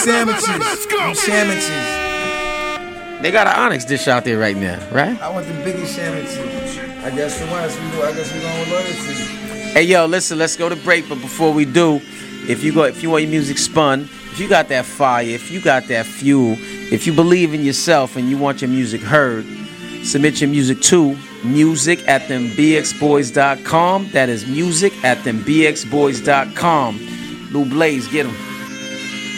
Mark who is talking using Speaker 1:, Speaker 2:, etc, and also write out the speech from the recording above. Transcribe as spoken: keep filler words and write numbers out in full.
Speaker 1: sandwiches. Let's go. Them sandwiches.
Speaker 2: They got an Onyx dish out there right now, right?
Speaker 1: I want the biggest sandwiches. I guess the ones we go. I guess we going with loyalty.
Speaker 2: Hey yo, listen, let's go to break. But before we do, if you go, if you want your music spun, if you got that fire, if you got that fuel, if you believe in yourself and you want your music heard, submit your music to music at them b x boys dot com. That is music at them b x boys dot com. Lou Blaze, get him.